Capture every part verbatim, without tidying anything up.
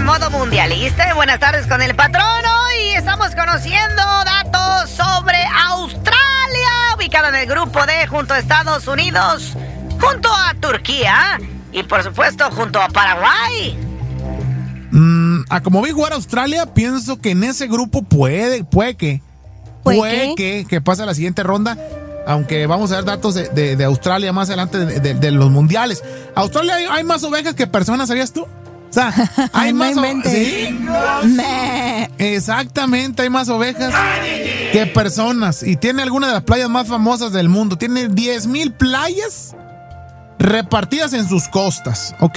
modo mundialista. Buenas tardes con el patrón. Hoy estamos conociendo datos sobre Australia, ubicada en el grupo D junto a Estados Unidos, junto a Turquía y por supuesto junto a Paraguay. Mm, a como vi jugar a Australia, pienso que en ese grupo puede, puede que, puede, ¿Puede que, que pase a la siguiente ronda. Aunque vamos a ver datos de, de, de Australia más adelante de, de, de los mundiales. Australia hay, hay más ovejas que personas, ¿sabías tú? O sea, hay No más inventes. ¿sí? Me. Exactamente, hay más ovejas que personas. Y tiene alguna de las playas más famosas del mundo. Tiene diez mil playas repartidas en sus costas, ¿ok?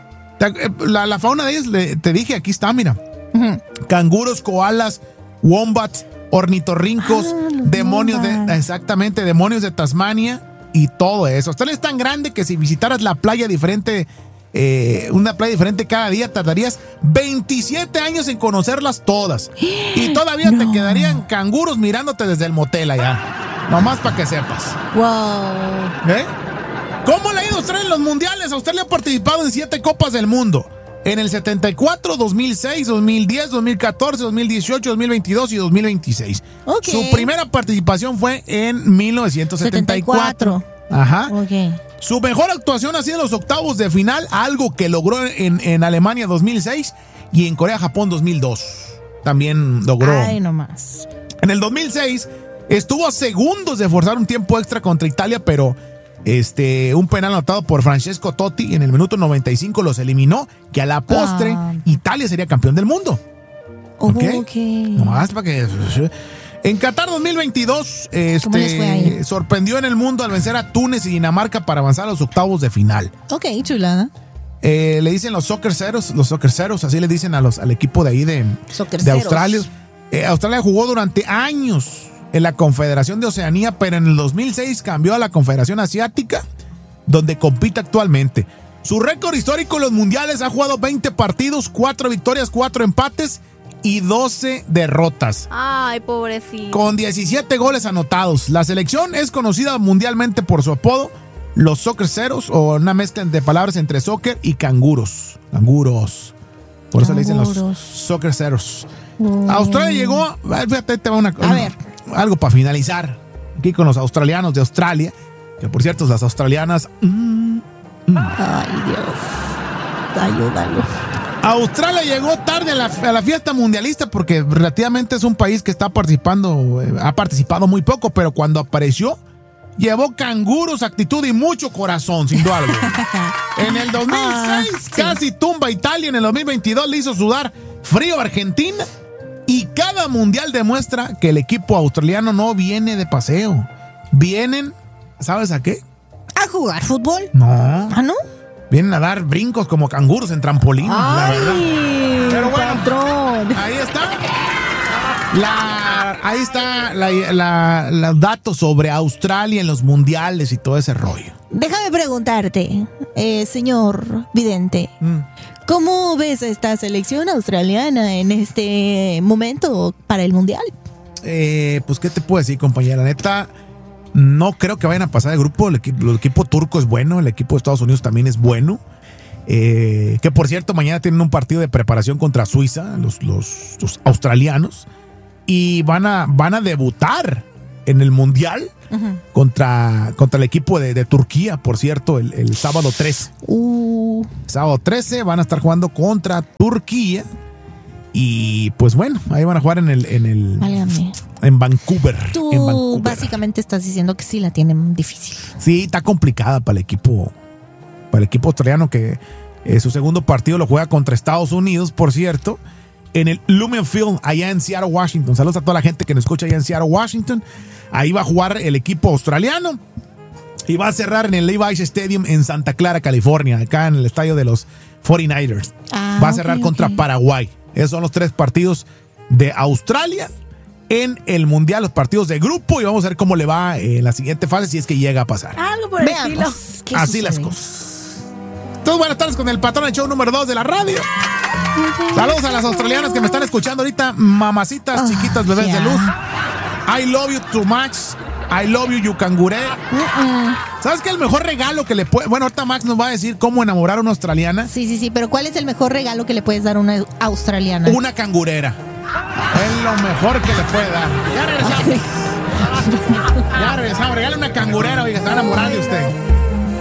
La, la fauna de ellas, le, te dije, aquí está, mira. Ujú. Canguros, koalas, wombats, ornitorrincos, Ah, los demonios de, wombats. exactamente, demonios de Tasmania y todo eso. Australia es tan grande que si visitaras la playa diferente, eh, una playa diferente cada día, tardarías veintisiete años en conocerlas todas. Y todavía No. te quedarían canguros mirándote desde el motel allá. Nomás para que sepas. Wow. ¿Eh? ¿Cómo le ha ido a Australia en los mundiales? Australia ha participado en siete copas del mundo. En el setenta y cuatro, dos mil seis, dos mil diez, dos mil catorce, dos mil dieciocho, dos mil veintidós y dos mil veintiséis. Ok. Su primera participación fue en mil novecientos setenta y cuatro. setenta y cuatro. Ajá. Ok. Su mejor actuación ha sido en los octavos de final, algo que logró en, en Alemania dos mil seis y en Corea-Japón dos mil dos. También logró. Ay, nomás. En el dos mil seis estuvo a segundos de forzar un tiempo extra contra Italia, pero este un penal anotado por Francesco Totti en el minuto noventa y cinco los eliminó, que a la postre Ah. Italia sería campeón del mundo. Ok. Ok. Nomás para que... En Qatar dos mil veintidós ¿Cómo les fue este, ahí? sorprendió en el mundo al vencer a Túnez y Dinamarca para avanzar a los octavos de final. Ok, chulada. Eh, le dicen los soccer ceros, los soccer ceros, así le dicen a los, al equipo de ahí de, Soccer de ceros. Australia. Eh, Australia jugó durante años en la Confederación de Oceanía, pero en el dos mil seis cambió a la Confederación Asiática, donde compite actualmente. Su récord histórico en los mundiales: ha jugado veinte partidos, cuatro victorias, cuatro empates y doce derrotas, Ay, pobrecito. con diecisiete goles anotados. La selección es conocida mundialmente por su apodo, los Soccer Ceros, o una mezcla de palabras entre soccer y canguros. Canguros. Por eso le dicen los Canguros. Soccer Ceros. Mm. Australia llegó, a- fíjate, te va una, A una- ver. algo para finalizar. Aquí con los australianos de Australia, que por cierto, las australianas... mm, Ay, Dios. Ayúdalo. Australia llegó tarde a la, a la fiesta mundialista porque relativamente es un país que está participando, eh, ha participado muy poco, pero cuando apareció, llevó canguros, actitud y mucho corazón, sin duda alguna. En el dos mil seis Ah, sí. casi tumba a Italia, en el dos mil veintidós le hizo sudar frío a Argentina, y cada mundial demuestra que el equipo australiano no viene de paseo. Vienen, ¿sabes a qué? ¿A jugar fútbol? No, ¿Ah, no? vienen a dar brincos como canguros en trampolín, la verdad. Ay, Pero bueno. patrón. Ahí está. La, ahí está la, la- los datos sobre Australia en los mundiales y todo ese rollo. Déjame preguntarte, eh, señor vidente, Mm. ¿cómo ves a esta selección australiana en este momento para el mundial? Eh, pues, ¿qué te puedo decir, compañera? Neta, no creo que vayan a pasar el grupo. El equipo, el equipo turco es bueno, el equipo de Estados Unidos también es bueno. Eh, que por cierto, mañana tienen un partido de preparación contra Suiza, los, los, los australianos, y van a, van a debutar en el mundial Ujú. contra, contra el equipo de, de Turquía, por cierto, el, el sábado trece. Uh, Sábado trece van a estar jugando contra Turquía. Y pues bueno, ahí van a jugar en el, en el válgame. en Vancouver. Tú en Vancouver. básicamente estás diciendo que sí la tienen difícil. Sí, está complicada para el equipo, para el equipo australiano, que eh, su segundo partido lo juega contra Estados Unidos, por cierto, en el Lumen Field, allá en Seattle, Washington. Saludos a toda la gente que nos escucha allá en Seattle, Washington. Ahí va a jugar el equipo australiano y va a cerrar en el Levi's Stadium en Santa Clara, California, acá en el estadio de los cuarenta y nueve ers. Ah, Va a cerrar ok, contra ok. Paraguay. Esos son los tres partidos de Australia en el Mundial, los partidos de grupo, y vamos a ver cómo le va en la siguiente fase si es que llega a pasar. Algo por el estilo. Veamos qué Así sucede. las cosas. Entonces, buenas tardes con el patrón del show número dos de la radio. Saludos a las australianas que me están escuchando ahorita, mamacitas, Ah, chiquitas, bebés ya. de luz. I love you too much. I love you, you canguré. Uh-uh. ¿Sabes qué? El mejor regalo que le puede... Bueno, ahorita Max nos va a decir cómo enamorar a una australiana. Sí, sí, sí, pero ¿cuál es el mejor regalo que le puedes dar a una australiana? Una cangurera. Es lo mejor que le puede dar. Ya regresamos. Ya regresamos. Regale una cangurera, oiga, se va a enamorar de usted.